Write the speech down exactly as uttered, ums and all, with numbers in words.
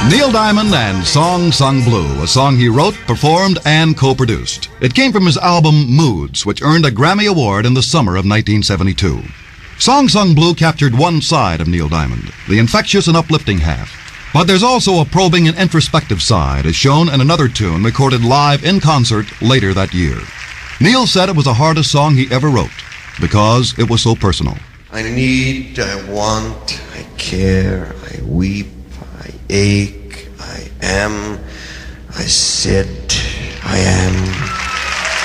Neil Diamond and Song Sung Blue, a song he wrote, performed, and co-produced. It came from his album Moods, which earned a Grammy Award in the summer of nineteen seventy-two. Song Sung Blue captured one side of Neil Diamond, the infectious and uplifting half. But there's also a probing and introspective side, as shown in another tune recorded live in concert later that year. Neil said it was the hardest song he ever wrote, because it was so personal. I need, I want, I care, I weep, I ache, I am, I sit, I am.